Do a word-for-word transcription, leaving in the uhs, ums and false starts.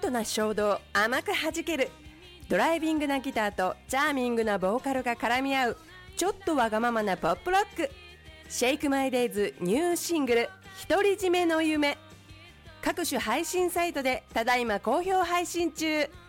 トな衝動甘く弾ける、ドライビングなギターとチャーミングなボーカルが絡み合うちょっとわがままなポップロック。シェイクマイデイズニューシングル独り占めの夢、各種配信サイトでただいま好評配信中。